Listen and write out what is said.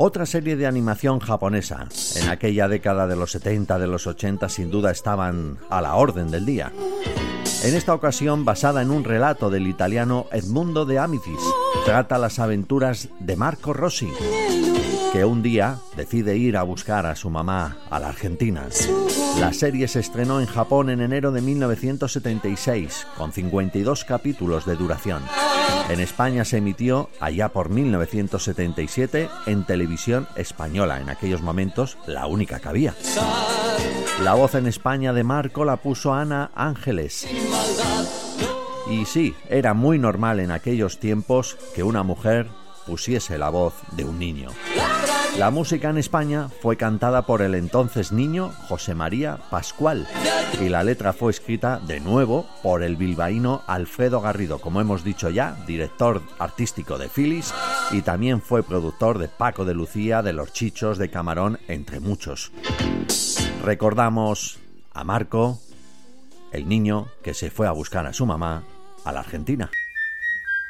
Otra serie de animación japonesa. En aquella década de los 70, de los 80, sin duda estaban a la orden del día. En esta ocasión, basada en un relato del italiano Edmundo de Amicis, trata las aventuras de Marco Rossi, que un día decide ir a buscar a su mamá a la Argentina. La serie se estrenó en Japón en enero de 1976, con 52 capítulos de duración. En España se emitió allá por 1977 en Televisión Española, en aquellos momentos la única que había. La voz en España de Marco la puso Ana Ángeles. Y sí, era muy normal en aquellos tiempos que una mujer pusiese la voz de un niño. La música en España fue cantada por el entonces niño José María Pascual y la letra fue escrita de nuevo por el bilbaíno Alfredo Garrido, como hemos dicho ya, director artístico de Phyllis, y también fue productor de Paco de Lucía, de Los Chichos, de Camarón, entre muchos. Recordamos a Marco, el niño que se fue a buscar a su mamá a la Argentina.